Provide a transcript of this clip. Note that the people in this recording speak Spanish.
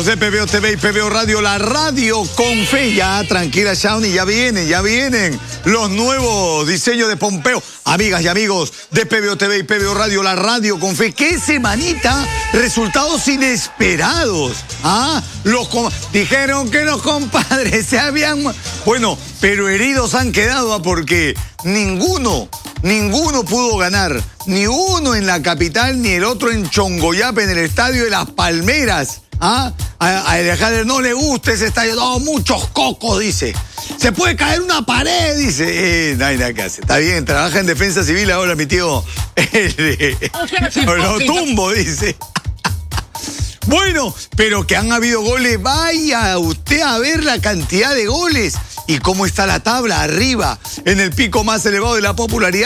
amigos de PBO TV y PBO Radio, la radio con fe. Ya, tranquila, Shawnee, ya vienen los nuevos diseños de Pompeo. Amigas y amigos de PBO TV y PBO Radio, la radio con fe. ¡Qué semanita! Resultados inesperados. Dijeron que los compadres se habían... Bueno, pero heridos han quedado porque ninguno pudo ganar. Ni uno en la capital, ni el otro en Chongoyape, en el estadio de Las Palmeras. A Alejandro no le gusta ese estadio. No, muchos cocos, dice. Se puede caer una pared, dice. No hay nada que hacer. Está bien, trabaja en defensa civil ahora, mi tío. Lo tumbo, dice. Bueno, pero que han habido goles. Vaya usted a ver la cantidad de goles. ¿Y cómo está la tabla? Arriba, en el pico más elevado de la popularidad.